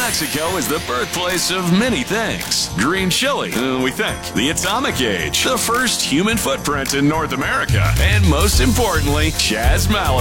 Mexico is the birthplace of many things. Green chili, we think. The atomic age, the first human footprint in North America, and most importantly, Chaz Malibu.